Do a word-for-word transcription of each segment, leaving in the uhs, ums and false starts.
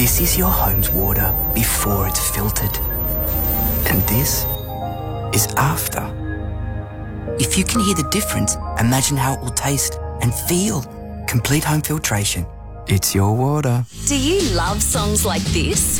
This is your home's water before it's filtered. And this is after. If you can hear the difference, imagine how it will taste and feel. Complete home filtration. It's your water. Do you love songs like this?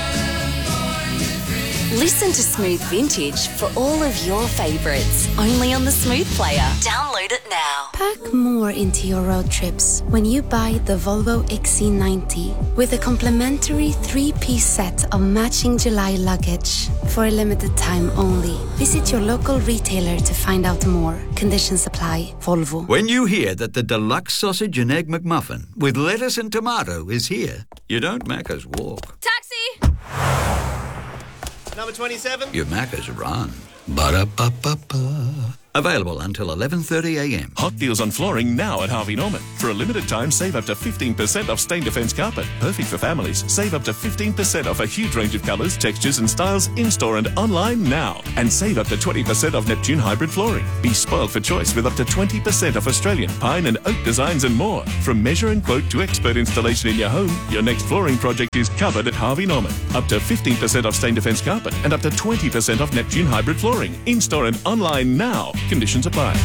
Listen to Smooth Vintage for all of your favourites, only on the Smooth Player. Download it now. Pack more into your road trips when you buy the Volvo X C ninety with a complimentary three-piece set of matching July luggage. For a limited time only. Visit your local retailer to find out more. Conditions apply. Volvo. When you hear that the deluxe sausage and egg McMuffin with lettuce and tomato is here, you don't Macca's walk. Taxi! Number twenty-seven. You Macca's run. Ba-da-ba-ba-ba. Available until eleven thirty a m. Hot deals on flooring now at Harvey Norman. For a limited time, save up to fifteen percent off Stain Defence carpet. Perfect for families. Save up to fifteen percent off a huge range of colours, textures and styles in-store and online now. And save up to twenty percent off Neptune hybrid flooring. Be spoiled for choice with up to twenty percent off Australian, pine and oak designs and more. From measure and quote to expert installation in your home, your next flooring project is covered at Harvey Norman. Up to fifteen percent off Stain Defence carpet and up to twenty percent off Neptune hybrid flooring. In-store and online now. Conditions apply.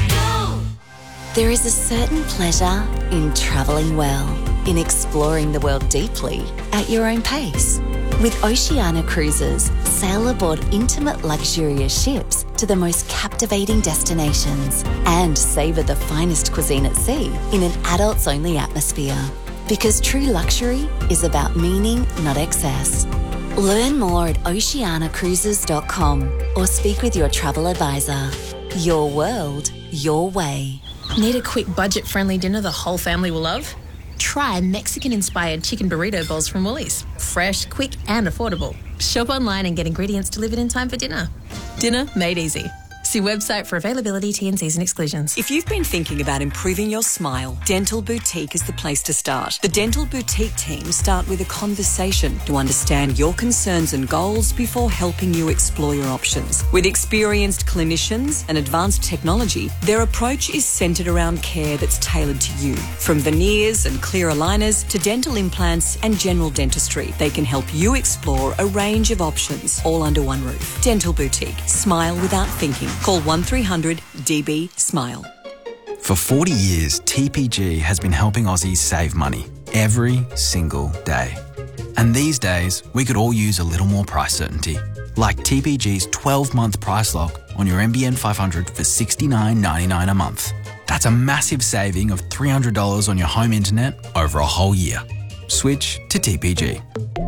There is a certain pleasure in travelling well, in exploring the world deeply at your own pace. With Oceania Cruises, sail aboard intimate luxurious ships to the most captivating destinations and savour the finest cuisine at sea in an adults-only atmosphere. Because true luxury is about meaning, not excess. Learn more at oceania cruises dot com or speak with your travel advisor. Your world, your way. Need a quick budget-friendly dinner the whole family will love? Try Mexican-inspired chicken burrito bowls from Woolies. Fresh, quick and affordable. Shop online and get ingredients delivered in time for dinner. Dinner made easy. See website for availability, T and Cs and exclusions. If you've been thinking about improving your smile, Dental Boutique is the place to start. The Dental Boutique team start with a conversation to understand your concerns and goals before helping you explore your options. With experienced clinicians and advanced technology, their approach is centred around care that's tailored to you. From veneers and clear aligners to dental implants and general dentistry, they can help you explore a range of options all under one roof. Dental Boutique. Smile without thinking. Call one three hundred D B SMILE. For forty years, T P G has been helping Aussies save money every single day. And these days, we could all use a little more price certainty. Like T P G's twelve-month price lock on your N B N five hundred for sixty-nine ninety-nine a month. That's a massive saving of three hundred dollars on your home internet over a whole year. Switch to T P G.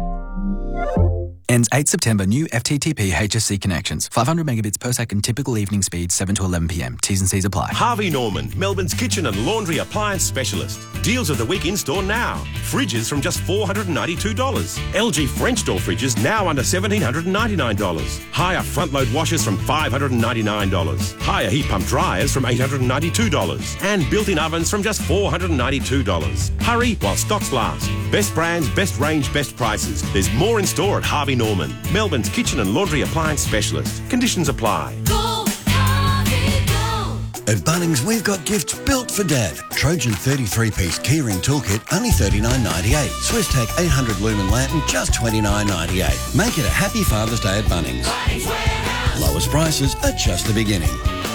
Ends eighth September. New F T T P H S C connections. five hundred megabits per second typical evening speed, seven to eleven p m. T's and C's apply. Harvey Norman, Melbourne's kitchen and laundry appliance specialist. Deals of the week in store now. Fridges from just four hundred ninety-two dollars. L G French door fridges now under one thousand seven hundred ninety-nine dollars. Higher front load washers from five hundred ninety-nine dollars. Higher heat pump dryers from eight hundred ninety-two dollars. And built-in ovens from just four hundred ninety-two dollars. Hurry while stocks last. Best brands, best range, best prices. There's more in store at Harvey Norman, Melbourne's kitchen and laundry appliance specialist. Conditions apply. Go, Harvey, go. At Bunnings, we've got gifts built for Dad. Trojan thirty-three piece keyring toolkit, only thirty-nine ninety-eight. Swisstech eight hundred lumen lantern, just twenty-nine ninety-eight. Make it a happy Father's Day at Bunnings. Bunnings Warehouse. Lowest prices are just the beginning.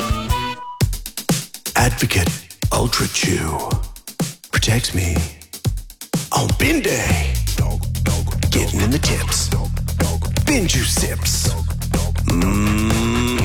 Advocate Ultra Chew protects me on bin day. Getting in the tips. Bin juice sips. Mmm.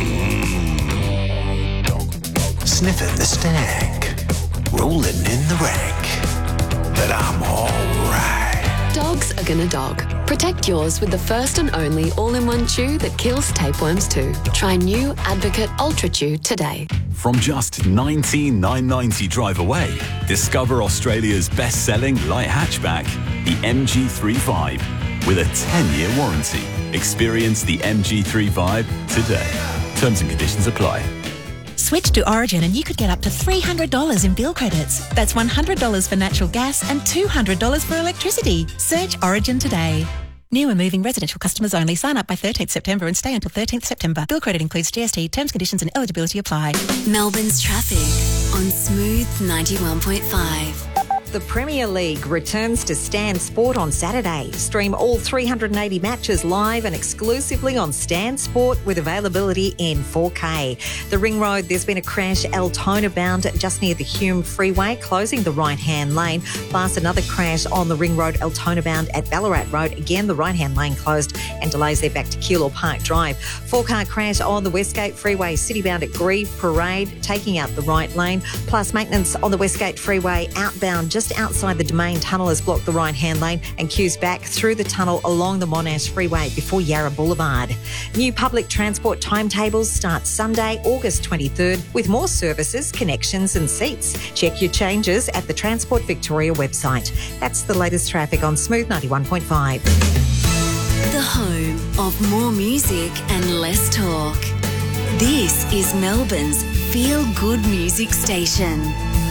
Sniffing the stank. Rolling in the rank. But I'm alright. Dogs are gonna dog. Protect yours with the first and only all-in-one chew that kills tapeworms too. Try new Advocate Ultra Chew today. From just nineteen thousand nine hundred ninety drive away, discover Australia's best-selling light hatchback, the M G thirty-five, with a ten-year warranty. Experience the M G thirty-five today. Terms and conditions apply. Switch to Origin and you could get up to three hundred dollars in bill credits. That's one hundred dollars for natural gas and two hundred dollars for electricity. Search Origin today. New and moving residential customers only. Sign up by thirteenth September and stay until thirteenth September. Bill credit includes G S T. Terms, conditions and eligibility apply. Melbourne's traffic on Smooth ninety-one point five. The Premier League returns to Stan Sport on Saturday. Stream all three hundred eighty matches live and exclusively on Stan Sport with availability in four K. The Ring Road, there's been a crash Altona bound just near the Hume Freeway, closing the right-hand lane. Plus another crash on the Ring Road Altona bound at Ballarat Road. Again, the right-hand lane closed and delays there back to Keilor Park Drive. Four-car crash on the Westgate Freeway, city-bound at Grieve Parade, taking out the right lane. Plus maintenance on the Westgate Freeway outbound just outside the Domain Tunnel has blocked the right-hand lane and queues back through the tunnel along the Monash Freeway before Yarra Boulevard. New public transport timetables start Sunday, August twenty-third, with more services, connections and seats. Check your changes at the Transport Victoria website. That's the latest traffic on Smooth ninety-one point five. The home of more music and less talk. This is Melbourne's feel-good music station.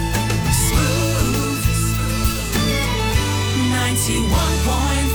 ninety-one point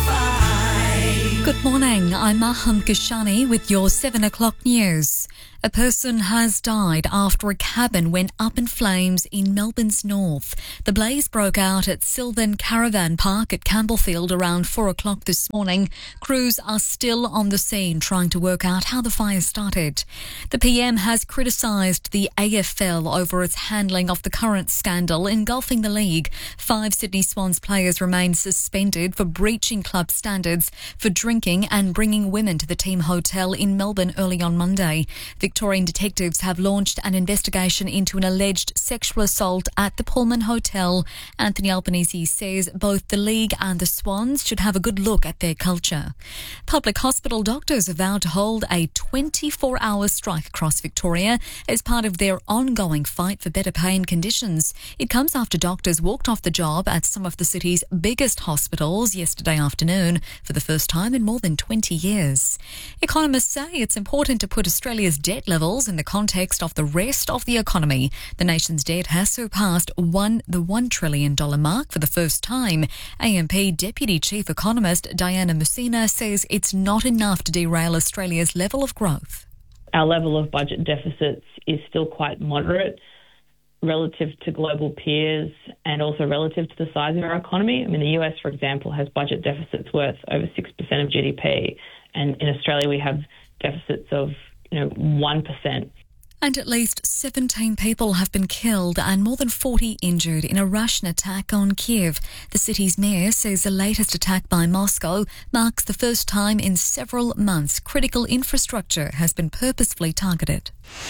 five. Good morning, I'm Maham Kashani with your seven o'clock news. A person has died after a cabin went up in flames in Melbourne's north. The blaze broke out at Sylvan Caravan Park at Campbellfield around four o'clock this morning. Crews are still on the scene trying to work out how the fire started. The P M has criticised the A F L over its handling of the current scandal engulfing the league. Five Sydney Swans players remain suspended for breaching club standards for drinking and bringing women to the team hotel in Melbourne early on Monday. Victorian detectives have launched an investigation into an alleged sexual assault at the Pullman Hotel. Anthony Albanese says both the league and the Swans should have a good look at their culture. Public hospital doctors have vowed to hold a twenty-four hour strike across Victoria as part of their ongoing fight for better pay and conditions. It comes after doctors walked off the job at some of the city's biggest hospitals yesterday afternoon for the first time in more than twenty years. Economists say it's important to put Australia's debt levels in the context of the rest of the economy. The nation's debt has surpassed one, the one trillion dollars mark for the first time. A M P Deputy Chief Economist Diana Messina says it's not enough to derail Australia's level of growth. Our level of budget deficits is still quite moderate relative to global peers and also relative to the size of our economy. I mean, the U S, for example, has budget deficits worth over six percent of G D P, and in Australia we have deficits of you know, one percent. And at least seventeen people have been killed and more than forty injured in a Russian attack on Kiev. The city's mayor says the latest attack by Moscow marks the first time in several months critical infrastructure has been purposefully targeted.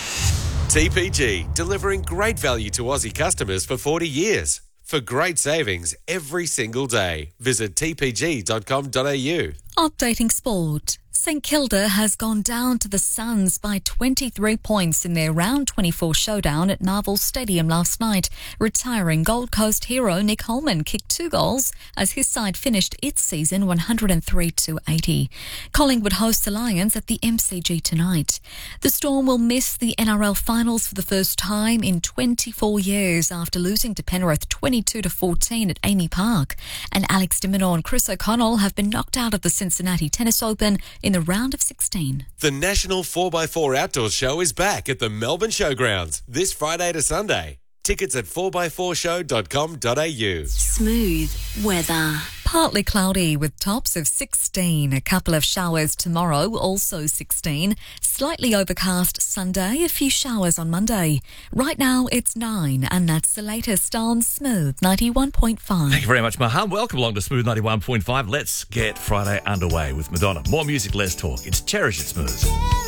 T P G, delivering great value to Aussie customers for forty years. For great savings every single day, visit t p g dot com dot a u. Updating sport. St Kilda has gone down to the Suns by twenty-three points in their round twenty-four showdown at Marvel Stadium last night. Retiring Gold Coast hero Nick Holman kicked two goals as his side finished its season one hundred three to eighty. Collingwood hosts the Lions at the M C G tonight. The Storm will miss the N R L finals for the first time in twenty-four years after losing to Penrith twenty-two to fourteen at Amy Park. And Alex de Minaur and Chris O'Connell have been knocked out of the Cincinnati Tennis Open in the round of sixteen. The National four by four Outdoors Show is back at the Melbourne Showgrounds this Friday to Sunday. Tickets at four by four show dot com dot a u. Smooth weather. Partly cloudy with tops of sixteen. A couple of showers tomorrow, also sixteen. Slightly overcast Sunday, a few showers on Monday. Right now it's nine, and that's the latest on Smooth ninety-one point five. Thank you very much, Maham. Welcome along to Smooth ninety-one point five. Let's get Friday underway with Madonna. More music, less talk. It's Cherish It Smooth.